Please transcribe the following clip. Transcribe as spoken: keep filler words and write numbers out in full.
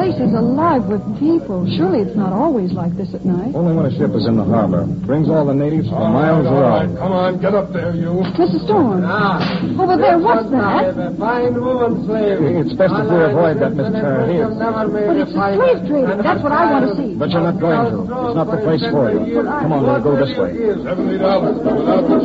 place is alive with people. Surely it's not always like this at night. Only when a ship is in the harbor. Brings all the natives for miles around. Come on, get up there, you. Mister Storm. Ah. Over there, what's that? A fine woman slave. It's best if we avoid that, Miss Turner. Here. But it's a slave trader. That's what I want to see. But you're not going to. It's not the place for you. Come on, we'll go this way. Seventy dollars. Without the